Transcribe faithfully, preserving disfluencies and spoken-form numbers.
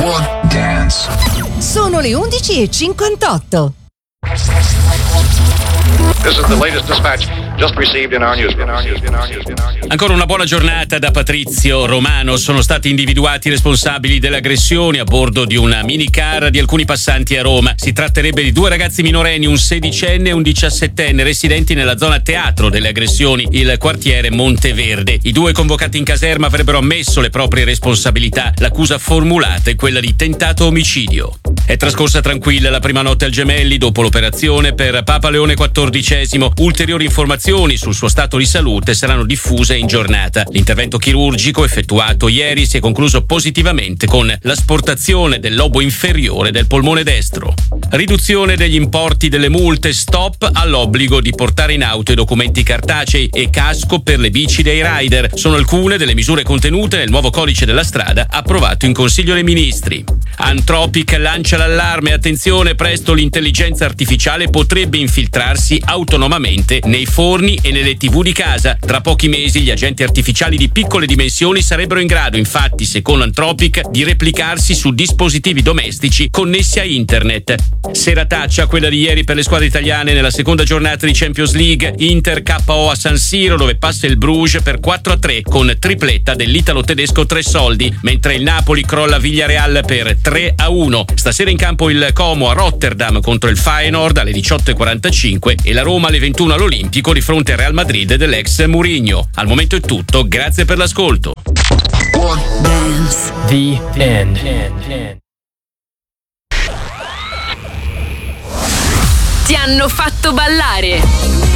One dance. Sono le undici e cinquantotto. This is the latest dispatch just received in our newsroom. Ancora una buona giornata da Patrizio Romano. Sono stati individuati i responsabili delle aggressioni a bordo di una minicar di alcuni passanti a Roma. Si tratterebbe di due ragazzi minorenni, un sedicenne e un diciassettenne, residenti nella zona teatro delle aggressioni, il quartiere Monteverde. I due convocati in caserma avrebbero ammesso le proprie responsabilità. L'accusa formulata è quella di tentato omicidio. È trascorsa tranquilla la prima notte al Gemelli dopo l'operazione per Papa Leone quattordicesimo. Ulteriori informazioni sul suo stato di salute saranno diffuse in giornata. L'intervento chirurgico effettuato ieri si è concluso positivamente con l'asportazione del lobo inferiore del polmone destro. Riduzione degli importi delle multe, stop all'obbligo di portare in auto i documenti cartacei e casco per le bici dei rider. Sono alcune delle misure contenute nel nuovo codice della strada approvato in Consiglio dei Ministri. Anthropic lancia l'allarme, attenzione, presto l'intelligenza artificiale potrebbe infiltrarsi autonomamente nei forni e nelle tivù di casa. Tra pochi mesi gli agenti artificiali di piccole dimensioni sarebbero in grado, infatti, secondo Anthropic, di replicarsi su dispositivi domestici connessi a internet. Serataccia quella di ieri per le squadre italiane nella seconda giornata di Champions League. Inter K O a San Siro, dove passa il Bruges per quattro a tre con tripletta dell'italo-tedesco Tresoldi, mentre il Napoli crolla Villarreal per tre a uno. Stasera in campo il Como a Rotterdam contro il Feyenoord alle diciotto e quarantacinque e la Roma alle ventuno all'Olimpico di fronte al Real Madrid dell'ex Mourinho. Al momento è tutto, grazie per l'ascolto. One dance. The end. Ti hanno fatto ballare.